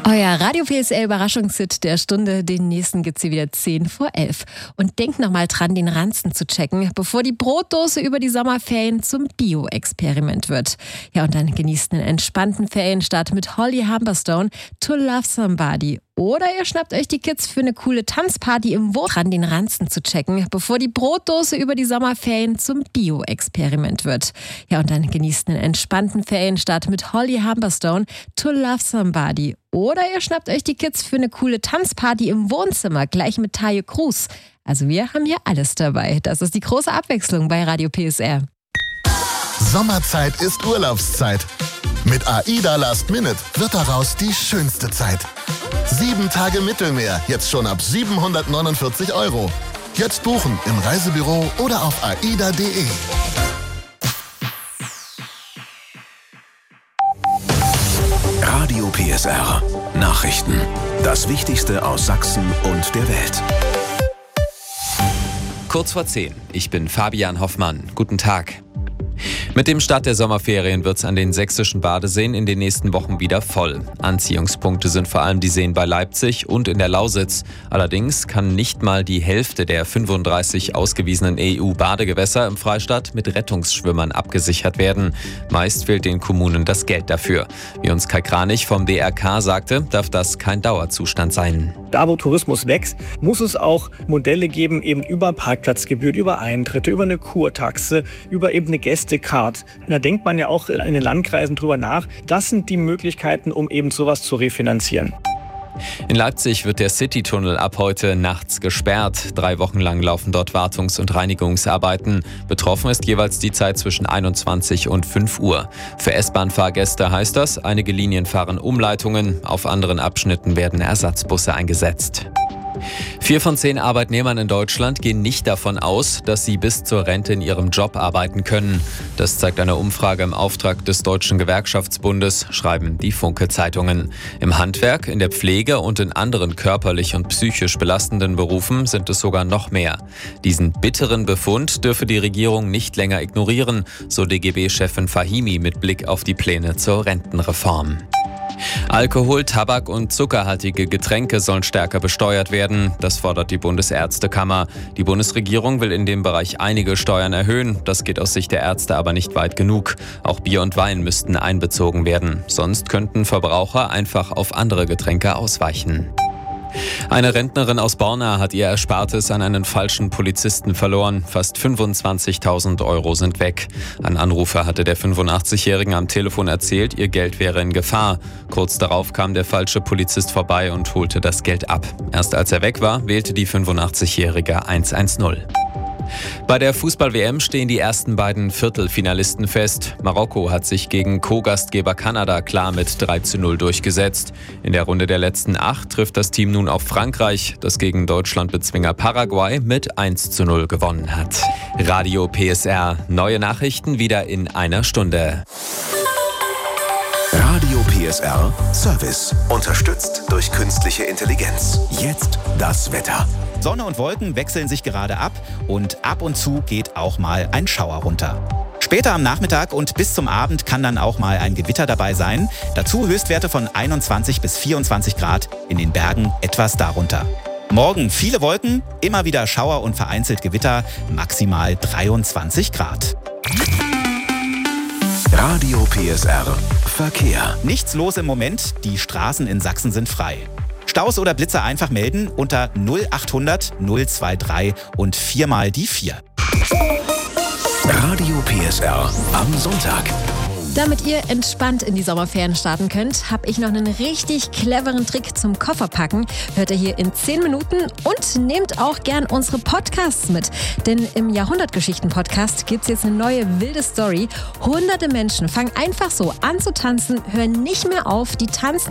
Euer Radio PSR Überraschungshit der Stunde, den nächsten gibt's hier wieder 10 vor 11. Und denkt nochmal dran, den Ranzen zu checken, bevor die Brotdose über die Sommerferien zum Bio-Experiment wird. Ja, und dann genießt einen entspannten Ferienstart mit Holly Humberstone, To Love Somebody. Oder ihr schnappt euch die Kids für eine coole Tanzparty im Wohnzimmer. Dran, den Ranzen zu checken, bevor die Brotdose über die Sommerferien zum Bio-Experiment wird. Ja, und dann genießt einen entspannten Ferienstart mit Holly Humberstone, To Love Somebody. Oder ihr schnappt euch die Kids für eine coole Tanzparty im Wohnzimmer, gleich mit Taye Cruz. Also wir haben hier alles dabei. Das ist die große Abwechslung bei Radio PSR. Sommerzeit ist Urlaubszeit. Mit AIDA Last Minute wird daraus die schönste Zeit. 7 Tage Mittelmeer, jetzt schon ab 749 €. Jetzt buchen im Reisebüro oder auf aida.de. Radio PSR. Nachrichten. Das Wichtigste aus Sachsen und der Welt. Kurz vor 10. Ich bin Fabian Hoffmann. Guten Tag. Mit dem Start der Sommerferien wird es an den sächsischen Badeseen in den nächsten Wochen wieder voll. Anziehungspunkte sind vor allem die Seen bei Leipzig und in der Lausitz. Allerdings kann nicht mal die Hälfte der 35 ausgewiesenen EU-Badegewässer im Freistaat mit Rettungsschwimmern abgesichert werden. Meist fehlt den Kommunen das Geld dafür. Wie uns Kai Kranich vom DRK sagte, darf das kein Dauerzustand sein. Da, wo Tourismus wächst, muss es auch Modelle geben, eben über Parkplatzgebühren, über Eintritte, über eine Kurtaxe, über eben eine Gästecard. Da denkt man ja auch in den Landkreisen drüber nach. Das sind die Möglichkeiten, um eben sowas zu refinanzieren. In Leipzig wird der Citytunnel ab heute nachts gesperrt. 3 Wochen lang laufen dort Wartungs- und Reinigungsarbeiten. Betroffen ist jeweils die Zeit zwischen 21 und 5 Uhr. Für S-Bahn-Fahrgäste heißt das, einige Linien fahren Umleitungen. Auf anderen Abschnitten werden Ersatzbusse eingesetzt. 4 von 10 Arbeitnehmern in Deutschland gehen nicht davon aus, dass sie bis zur Rente in ihrem Job arbeiten können. Das zeigt eine Umfrage im Auftrag des Deutschen Gewerkschaftsbundes, schreiben die Funke-Zeitungen. Im Handwerk, in der Pflege und in anderen körperlich und psychisch belastenden Berufen sind es sogar noch mehr. Diesen bitteren Befund dürfe die Regierung nicht länger ignorieren, so DGB-Chefin Fahimi mit Blick auf die Pläne zur Rentenreform. Alkohol, Tabak und zuckerhaltige Getränke sollen stärker besteuert werden. Das fordert die Bundesärztekammer. Die Bundesregierung will in dem Bereich einige Steuern erhöhen. Das geht aus Sicht der Ärzte aber nicht weit genug. Auch Bier und Wein müssten einbezogen werden. Sonst könnten Verbraucher einfach auf andere Getränke ausweichen. Eine Rentnerin aus Borna hat ihr Erspartes an einen falschen Polizisten verloren. Fast 25.000 € sind weg. Ein Anrufer hatte der 85-Jährigen am Telefon erzählt, ihr Geld wäre in Gefahr. Kurz darauf kam der falsche Polizist vorbei und holte das Geld ab. Erst als er weg war, wählte die 85-Jährige 110. Bei der Fußball-WM stehen die ersten beiden Viertelfinalisten fest. Marokko hat sich gegen Co-Gastgeber Kanada klar mit 3:0 durchgesetzt. In der Runde der letzten 8 trifft das Team nun auf Frankreich, das gegen Deutschland-Bezwinger Paraguay mit 1:0 gewonnen hat. Radio PSR. Neue Nachrichten wieder in einer Stunde. Radio PSR Service. Unterstützt durch künstliche Intelligenz. Jetzt das Wetter. Sonne und Wolken wechseln sich gerade ab und ab und zu geht auch mal ein Schauer runter. Später am Nachmittag und bis zum Abend kann dann auch mal ein Gewitter dabei sein. Dazu Höchstwerte von 21 bis 24 Grad, in den Bergen etwas darunter. Morgen viele Wolken, immer wieder Schauer und vereinzelt Gewitter, maximal 23 Grad. Radio PSR Verkehr. Nichts los im Moment, die Straßen in Sachsen sind frei. Staus oder Blitzer einfach melden unter 0800 023 und 4 mal die 4. Radio PSR am Sonntag. Damit ihr entspannt in die Sommerferien starten könnt, habe ich noch einen richtig cleveren Trick zum Kofferpacken. Hört ihr hier in 10 Minuten und nehmt auch gern unsere Podcasts mit. Denn im Jahrhundertgeschichten-Podcast gibt es jetzt eine neue wilde Story. Hunderte Menschen fangen einfach so an zu tanzen, hören nicht mehr auf, die tanzen